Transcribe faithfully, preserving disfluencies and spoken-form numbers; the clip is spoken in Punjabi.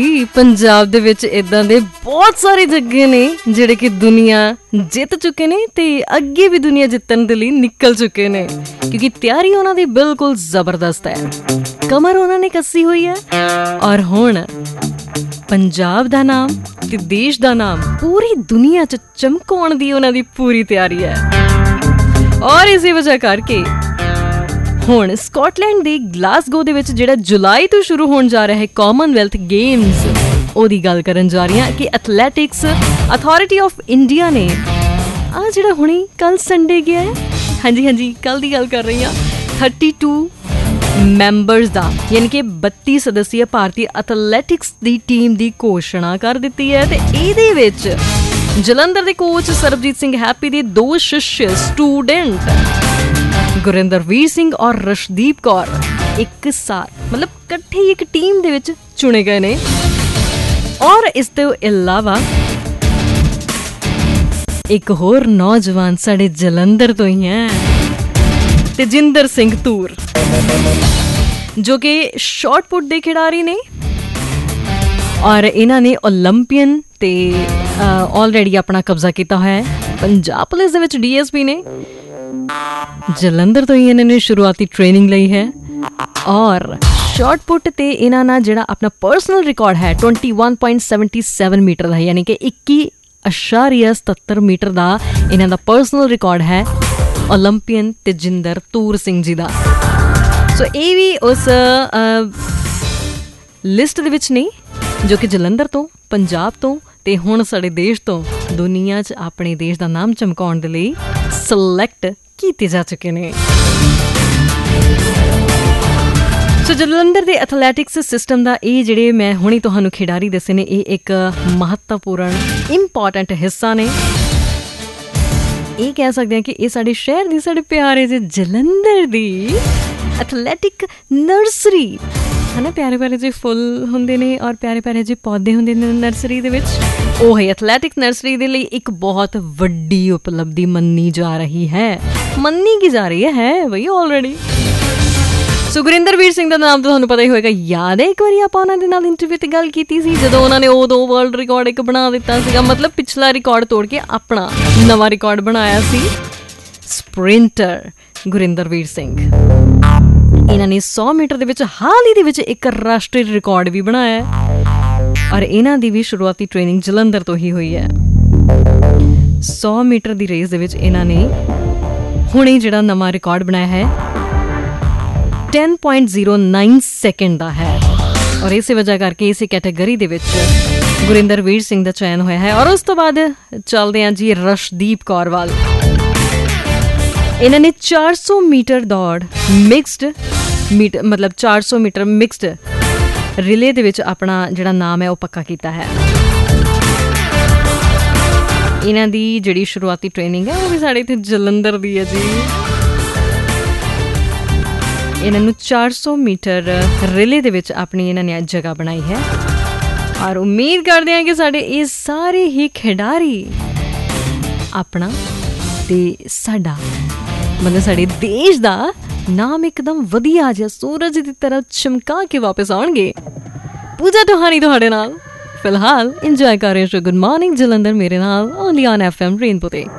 ਪੰਜਾਬ ਦੇ ਵਿੱਚ ਇਦਾਂ ਦੇ ਬਹੁਤ ਸਾਰੇ ਜੱਗੇ ਨੇ ਜਿਹੜੇ ਕਿ ਦੁਨੀਆ ਜਿੱਤ ਚੁੱਕੇ ਨੇ ਤੇ ਅੱਗੇ ਵੀ ਦੁਨੀਆ ਜਿੱਤਣ ਦੇ ਲਈ ਨਿਕਲ ਚੁੱਕੇ ਨੇ, ਕਿਉਂਕਿ ਤਿਆਰੀ ਉਹਨਾਂ ਦੀ ਬਿਲਕੁਲ ਜ਼ਬਰਦਸਤ ਹੈ। ਕਮਰ ਉਹਨਾਂ ਨੇ ਕੱਸੀ ਹੋਈ ਹੈ ਔਰ ਹੁਣ ਪੰਜਾਬ ਦਾ ਨਾਮ ਤੇ ਦੇਸ਼ ਦਾ ਨਾਮ ਪੂਰੀ ਦੁਨੀਆ 'ਚ ਚਮਕਾਉਣ ਦੀ ਉਹਨਾਂ ਦੀ ਪੂਰੀ ਤਿਆਰੀ ਹੈ। ਔਰ ਇਸੇ ਵਜ੍ਹਾ ਕਰਕੇ ਹੁਣ ਸਕਾਟਲੈਂਡ ਦੇ ਗਲਾਸਗੋ ਦੇ ਵਿੱਚ ਜਿਹੜਾ ਜੁਲਾਈ ਤੋਂ ਸ਼ੁਰੂ ਹੋਣ ਜਾ ਰਿਹਾ ਹੈ ਕਾਮਨਵੈਲਥ ਗੇਮਸ, ਉਹਦੀ ਗੱਲ ਕਰਨ ਜਾ ਰਹੀ ਹਾਂ ਕਿ ਐਥਲੈਟਿਕਸ ਅਥਾਰਟੀ ਆਫ ਇੰਡੀਆ ਨੇ ਆ ਜਿਹੜਾ ਹੁਣੇ ਕੱਲ ਸੰਡੇ ਗਿਆ ਹੈ, ਹਾਂਜੀ ਹਾਂਜੀ ਕੱਲ ਦੀ ਗੱਲ ਕਰ ਰਹੀ ਹਾਂ, ਥਰਟੀ ਟੂ ਮੈਂਬਰਸ ਦਾ ਯਾਨੀ ਕਿ ਬੱਤੀ ਸਦੱਸੀਆ ਭਾਰਤੀ ਐਥਲੈਟਿਕਸ ਦੀ ਟੀਮ ਦੀ ਘੋਸ਼ਣਾ ਕਰ ਦਿੱਤੀ ਹੈ। ਤੇ ਇਹਦੇ ਵਿੱਚ ਜਲੰਧਰ ਦੇ ਕੋਚ ਸਰਬਜੀਤ ਸਿੰਘ ਹੈਪੀ ਦੇ ਦੋ ਸ਼ਿਸ਼ ਸਟੂਡੈਂਟ ਗੁਰਿੰਦਰਵੀਰ ਸਿੰਘ ਔਰ ਰਸ਼ਦੀਪ ਕੌਰ ਇੱਕ ਸਾਥ ਮਤਲਬ ਇਕੱਠੇ ਇੱਕ ਟੀਮ ਦੇ ਵਿੱਚ ਚੁਣੇ ਗਏ ਨੇ। ਔਰ ਇਸ ਤੋਂ ਇਲਾਵਾ ਇੱਕ ਹੋਰ ਨੌਜਵਾਨ ਸਾਡੇ ਜਲੰਧਰ ਤੋਂ ਹੀ ਹੈ, ਤੇਜਿੰਦਰ ਸਿੰਘ ਤੂਰ, ਜੋ ਕਿ ਸ਼ਾਟ ਪੁੱਟ ਦੇ ਖਿਡਾਰੀ ਨੇ ਔਰ ਇਹਨਾਂ ਨੇ ਓਲੰਪੀਅਨ ਤੇ ਆਲਰੇਡੀ ਆਪਣਾ ਕਬਜ਼ਾ ਕੀਤਾ ਹੋਇਆ ਹੈ। ਪੰਜਾਬ ਪੁਲਿਸ ਦੇ ਵਿੱਚ ਡੀ ਐਸ ਪੀ ਨੇ, ਜਲੰਧਰ ਤੋਂ ਹੀ ਇਹਨਾਂ ਨੇ ਸ਼ੁਰੂਆਤੀ ਟ੍ਰੇਨਿੰਗ ਲਈ ਹੈ। ਔਰ ਸ਼ਾਟ ਪੁੱਟ ਤੇ ਇਹਨਾਂ ਨਾਲ ਜਿਹੜਾ ਆਪਣਾ ਪਰਸਨਲ ਰਿਕਾਰਡ ਹੈ ਇਕੱਤੀ ਪੁਆਇੰਟ ਸੱਤ ਸੱਤ ਮੀਟਰ ਦਾ ਹੈ, ਯਾਨੀ ਕਿ ਇੱਕੀ ਅਸ਼ਾਰੀਆ ਸਤੱਤਰ ਮੀਟਰ ਦਾ ਇਹਨਾਂ ਦਾ ਪਰਸਨਲ ਰਿਕਾਰਡ ਹੈ ਓਲੰਪੀਅਨ ਤੇਜਿੰਦਰ ਤੂਰ ਸਿੰਘ ਜੀ ਦਾ। ਸੋ ਇਹ ਵੀ ਉਸ ਲਿਸਟ ਦੇ ਵਿੱਚ ਨਹੀਂ ਜੋ ਕਿ ਜਲੰਧਰ ਤੋਂ, ਪੰਜਾਬ ਤੋਂ ਤੇ ਹੁਣ ਸਾਡੇ ਦੇਸ਼ ਤੋਂ ਦੁਨੀਆ 'ਚ ਆਪਣੇ ਦੇਸ਼ ਦਾ ਨਾਮ ਚਮਕਾਉਣ ਦੇ ਲਈ ਸਿਲੈਕਟ ਕੀਤੇ ਜਾ ਚੁੱਕੇ ਨੇ। ਸੋ ਜਲੰਧਰ ਦੇ ਐਥਲੈਟਿਕਸ ਸਿਸਟਮ ਦਾ ਇਹ ਜਿਹੜੇ ਮੈਂ ਹੁਣੀ ਤੁਹਾਨੂੰ ਖਿਡਾਰੀ ਦੱਸੇ ਨੇ, ਇਹ ਇੱਕ ਮਹੱਤਵਪੂਰਨ ਇੰਪੋਰਟੈਂਟ ਹਿੱਸਾ ਨੇ। ਇਹ ਕਹਿ ਸਕਦੇ ਹਾਂ ਕਿ ਇਹ ਸਾਡੇ ਸ਼ਹਿਰ ਦੀ, ਸਾਡੇ ਪਿਆਰੇ ਜਿਹੇ ਜਲੰਧਰ ਦੀ ਐਥਲੈਟਿਕ ਨਰਸਰੀ ਹੈ ਨਾ। ਪਿਆਰੇ ਪਿਆਰੇ ਜਿਹੇ ਫੁੱਲ ਹੁੰਦੇ ਨੇ ਔਰ ਪਿਆਰੇ ਪਿਆਰੇ ਜਿਹੇ ਪੌਦੇ ਹੁੰਦੇ ਨੇ ਨਰਸਰੀ ਦੇ ਵਿੱਚ, ਉਹ ਹੈ ਐਥਲੈਟਿਕ ਨਰਸਰੀ ਦੇ ਲਈ ਇੱਕ ਬਹੁਤ ਵੱਡੀ ਉਪਲਬਧੀ ਮੰਨੀ ਜਾ ਰਹੀ ਹੈ। ਮੰਨੀ ਕੀ ਜਾ ਰਹੀ ਹੈ ਬਈ ਆਲਰੇਡੀ। ਸੋ ਗੁਰਿੰਦਰਵੀਰ ਸਿੰਘ ਦਾ ਨਾਮ ਤਾਂ ਤੁਹਾਨੂੰ ਪਤਾ ਹੀ ਹੋਏਗਾ, ਯਾਦ ਹੈ ਇੱਕ ਵਾਰੀ ਆਪਾਂ ਉਹਨਾਂ ਦੇ ਨਾਲ ਇੰਟਰਵਿਊ ਤੇ ਗੱਲ ਕੀਤੀ ਸੀ ਜਦੋਂ ਉਹਨਾਂ ਨੇ ਉਦੋਂ ਵਰਲਡ ਰਿਕਾਰਡ ਇੱਕ ਬਣਾ ਦਿੱਤਾ ਸੀਗਾ, ਮਤਲਬ ਪਿਛਲਾ ਰਿਕਾਰਡ ਤੋੜ ਕੇ ਆਪਣਾ ਨਵਾਂ ਰਿਕਾਰਡ ਬਣਾਇਆ ਸੀ। ਸਪ੍ਰਿੰਟਰ ਗੁਰਿੰਦਰਵੀਰ ਸਿੰਘ, ਇਹਨਾਂ ਨੇ ਸੌ ਮੀਟਰ ਦੇ ਵਿੱਚ ਹਾਲ ਹੀ ਦੇ ਵਿੱਚ ਇੱਕ ਰਾਸ਼ਟਰੀ ਰਿਕਾਰਡ ਵੀ ਬਣਾਇਆ ਔਰ ਇਹਨਾਂ ਦੀ ਵੀ ਸ਼ੁਰੂਆਤੀ ਟ੍ਰੇਨਿੰਗ ਜਲੰਧਰ ਤੋਂ ਹੀ ਹੋਈ ਹੈ। ਸੌ ਮੀਟਰ ਦੀ ਰੇਸ ਦੇ ਵਿੱਚ ਇਹਨਾਂ ਨੇ ਹੁਣੇ ਜਿਹੜਾ ਨਵਾਂ ਰਿਕਾਰਡ ਬਣਾਇਆ ਹੈ ਦਸ ਪੁਆਇੰਟ ਜ਼ੀਰੋ ਨੌ ਸੈਕਿੰਡ ਦਾ ਹੈ ਔਰ ਇਸੇ ਵਜ੍ਹਾ ਕਰਕੇ ਇਸੇ ਕੈਟੇਗਰੀ ਦੇ ਵਿੱਚ ਗੁਰਿੰਦਰਵੀਰ ਸਿੰਘ ਦਾ ਚयन ਹੋਇਆ ਹੈ। ਔਰ ਉਸ ਤੋਂ ਬਾਅਦ ਚੱਲਦੇ ਹਾਂ ਜੀ ਰਸ਼ਦੀਪ ਕੌਰ ਵੱਲ। ਇਹਨਾਂ ਨੇ ਚਾਰ ਸੌ ਮੀਟਰ ਦੌੜ ਮਿਕਸਡ ਮੀਟਰ ਮਤਲਬ ਚਾਰ ਸੌ ਮੀਟਰ ਮਿਕਸਡ ਰਿਲੇ ਦੇ ਵਿੱਚ ਆਪਣਾ ਜਿਹੜਾ ਨਾਮ ਹੈ ਉਹ ਪੱਕਾ ਕੀਤਾ ਹੈ। ਇਹਨਾਂ ਦੀ ਜਿਹੜੀ ਸ਼ੁਰੂਆਤੀ ਟ੍ਰੇਨਿੰਗ ਹੈ ਉਹ ਵੀ ਸਾਡੇ ਇੱਥੇ ਜਲੰਧਰ ਦੀ ਹੈ ਜੀ। ਇਹਨਾਂ ਨੂੰ ਚਾਰ ਸੌ ਮੀਟਰ ਰਿਲੇ ਦੇ ਵਿੱਚ ਆਪਣੀ ਇਹਨਾਂ ਨੇ ਅੱਜ ਜਗ੍ਹਾ ਬਣਾਈ ਹੈ ਔਰ ਉਮੀਦ ਕਰਦੇ ਹਾਂ ਕਿ ਸਾਡੇ ਇਹ ਸਾਰੇ ਹੀ ਖਿਡਾਰੀ ਆਪਣਾ ਤੇ ਸਾਡਾ ਮਤਲਬ ਸਾਡੇ ਦੇਸ਼ ਦਾ ਨਾਮ ਇੱਕਦਮ ਵਧੀਆ ਜਿਹਾ ਸੂਰਜ ਦੀ ਤਰ੍ਹਾਂ ਚਮਕਾ ਕੇ ਵਾਪਸ ਆਉਣਗੇ। ਪੂਜਾ ਟੋਹਾਨੀ ਤੁਹਾਡੇ ਨਾਲ ਫਿਲਹਾਲ ਇੰਜੋਏ ਕਰ ਰਹੇ ਹੋ ਗੁੱਡ ਮਾਰਨਿੰਗ ਜਲੰਧਰ ਮੇਰੇ ਨਾਲ only on F M rainbow ਤੇ।